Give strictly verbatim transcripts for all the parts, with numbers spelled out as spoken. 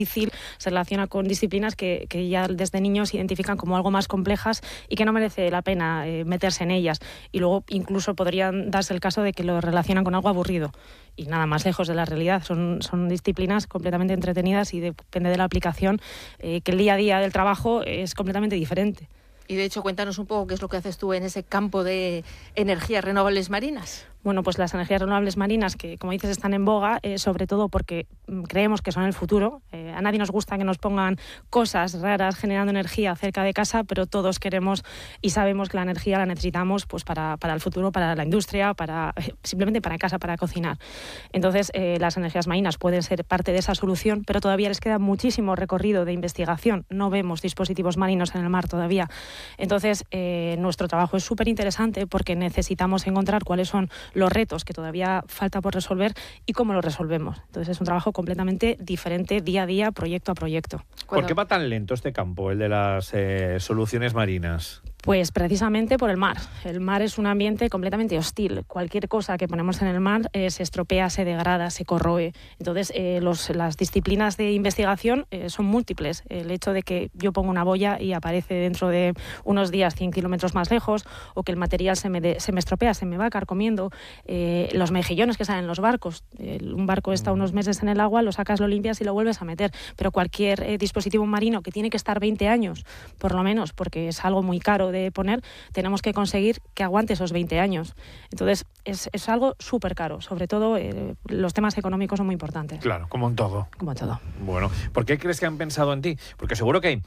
difícil, se relaciona con disciplinas que, que ya desde niños se identifican como algo más complejas y que no merece la pena eh, meterse en ellas. Y luego incluso podrían darse el caso de que lo relacionan con algo aburrido. Y nada más lejos de la realidad. Son, son disciplinas completamente entretenidas y depende de la aplicación, eh, que el día a día del trabajo es completamente diferente. Y de hecho, cuéntanos un poco qué es lo que haces tú en ese campo de energías renovables marinas. Bueno, pues las energías renovables marinas, que como dices están en boga, eh, sobre todo porque creemos que son el futuro. Eh, a nadie nos gusta que nos pongan cosas raras generando energía cerca de casa, pero todos queremos y sabemos que la energía la necesitamos pues para, para el futuro, para la industria, para eh, simplemente para casa, para cocinar. Entonces, eh, las energías marinas pueden ser parte de esa solución, pero todavía les queda muchísimo recorrido de investigación. No vemos dispositivos marinos en el mar todavía. Entonces, eh, nuestro trabajo es súper interesante porque necesitamos encontrar cuáles son los retos que todavía falta por resolver y cómo los resolvemos. Entonces es un trabajo completamente diferente día a día, proyecto a proyecto. ¿Por qué va tan lento este campo, el de las eh, soluciones marinas? Pues precisamente por el mar. El mar es un ambiente completamente hostil. Cualquier cosa que ponemos en el mar eh, se estropea, se degrada, se corroe. Entonces, eh, los, las disciplinas de investigación eh, son múltiples. El hecho de que yo pongo una boya y aparece dentro de unos días cien kilómetros más lejos, o que el material se me, de, se me estropea, se me va carcomiendo. Eh, los mejillones que salen en los barcos. Eh, un barco está unos meses en el agua, lo sacas, lo limpias y lo vuelves a meter. Pero cualquier eh, dispositivo marino que tiene que estar veinte años, por lo menos, porque es algo muy caro de poner, tenemos que conseguir que aguante esos veinte años. Entonces, es, es algo súper caro. Sobre todo, eh, los temas económicos son muy importantes. Claro, como en todo. Como en todo. Bueno, ¿por qué crees que han pensado en ti? Porque seguro que hay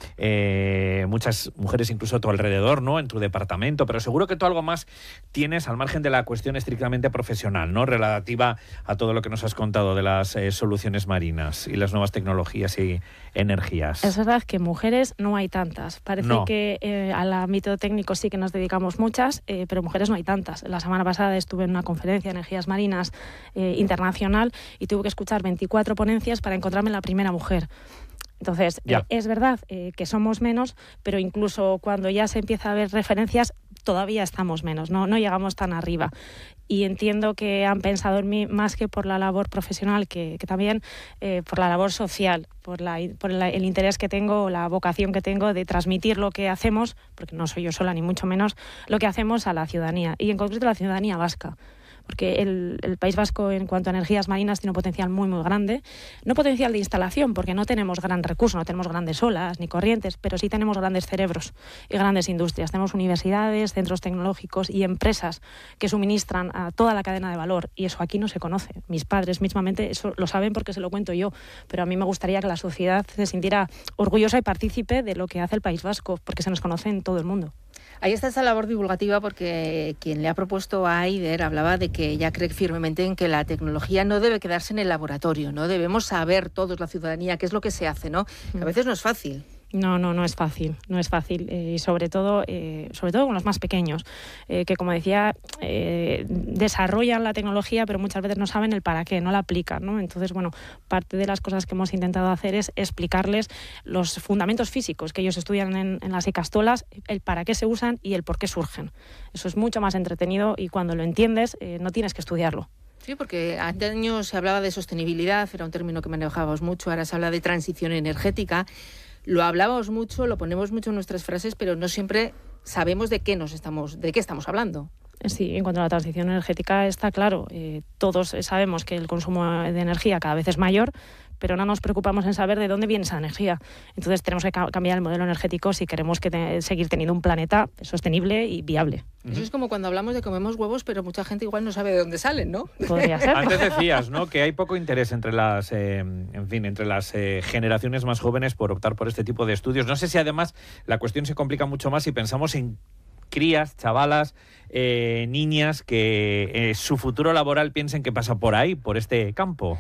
eh, muchas mujeres incluso a tu alrededor, ¿no? En tu departamento, pero seguro que tú algo más tienes al margen de la cuestión estrictamente profesional, ¿no? Relativa a todo lo que nos has contado de las eh, soluciones marinas y las nuevas tecnologías y energías. Es verdad que mujeres no hay tantas. Parece no. que eh, al ámbito técnico sí que nos dedicamos muchas, eh, pero mujeres no hay tantas. La semana pasada estuve en una conferencia de energías marinas eh, internacional y tuve que escuchar veinticuatro ponencias para encontrarme la primera mujer. Entonces, eh, es verdad eh, que somos menos, pero incluso cuando ya se empieza a ver referencias, todavía estamos menos, no, no llegamos tan arriba. Y entiendo que han pensado en mí más que por la labor profesional, que, que también eh, por la labor social, por, la, por la, el interés que tengo, la vocación que tengo de transmitir lo que hacemos, porque no soy yo sola ni mucho menos, lo que hacemos a la ciudadanía, y en concreto a la ciudadanía vasca. Porque el, el País Vasco en cuanto a energías marinas tiene un potencial muy muy grande, no potencial de instalación porque no tenemos gran recurso, no tenemos grandes olas ni corrientes, pero sí tenemos grandes cerebros y grandes industrias, tenemos universidades, centros tecnológicos y empresas que suministran a toda la cadena de valor y eso aquí no se conoce. Mis padres mismamente eso lo saben porque se lo cuento yo, pero a mí me gustaría que la sociedad se sintiera orgullosa y partícipe de lo que hace el País Vasco porque se nos conoce en todo el mundo. Ahí está esa labor divulgativa porque quien le ha propuesto a Aider hablaba de que ella cree firmemente en que la tecnología no debe quedarse en el laboratorio, ¿no? Debemos saber todos, la ciudadanía, qué es lo que se hace, ¿no? Que a veces no es fácil. No, no, no es fácil, no es fácil, eh, y sobre todo, eh, sobre todo con los más pequeños, eh, que como decía, eh, desarrollan la tecnología, pero muchas veces no saben el para qué, no la aplican, ¿no? Entonces, bueno, parte de las cosas que hemos intentado hacer es explicarles los fundamentos físicos que ellos estudian en, en las icastolas, el para qué se usan y el por qué surgen. Eso es mucho más entretenido y cuando lo entiendes, eh, no tienes que estudiarlo. Sí, porque hace años se hablaba de sostenibilidad, era un término que manejábamos mucho, ahora se habla de transición energética. Lo hablábamos mucho, lo ponemos mucho en nuestras frases, pero no siempre sabemos de qué nos estamos, de qué estamos hablando. Sí, en cuanto a la transición energética está claro. Eh, todos sabemos que el consumo de energía cada vez es mayor, pero no nos preocupamos en saber de dónde viene esa energía. Entonces tenemos que ca- cambiar el modelo energético si queremos que te- seguir teniendo un planeta sostenible y viable. Eso es como cuando hablamos de comemos huevos, pero mucha gente igual no sabe de dónde salen, ¿no? Podría ser. Antes decías, ¿no?, que hay poco interés entre las, eh, en fin, entre las eh, generaciones más jóvenes por optar por este tipo de estudios. No sé si además la cuestión se complica mucho más si pensamos en crías, chavalas, eh, niñas que eh, su futuro laboral piensen que pasa por ahí, por este campo.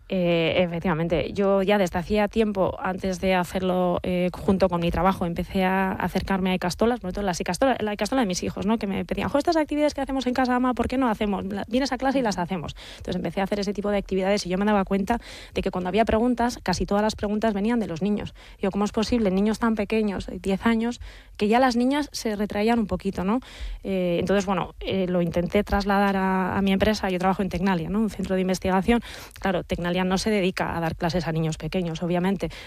Eh, efectivamente, yo ya desde hacía tiempo, antes de hacerlo eh, junto con mi trabajo, empecé a acercarme a icastolas, sobre todo las icastolas, la icastola de mis hijos, ¿no? Que me pedían, jo, estas actividades que hacemos en casa, ama, ¿por qué no hacemos? Vienes a clase y las hacemos. Entonces empecé a hacer ese tipo de actividades y yo me daba cuenta de que cuando había preguntas, casi todas las preguntas venían de los niños. Digo, ¿cómo es posible? Niños tan pequeños, de diez años, que ya las niñas se retraían un poquito, ¿no? Eh, entonces, bueno, eh, lo intenté trasladar a, a mi empresa. Yo trabajo en Tecnalia, ¿no? Un centro de investigación. Claro, Tecnalia no se dedica a dar clases a niños pequeños, obviamente,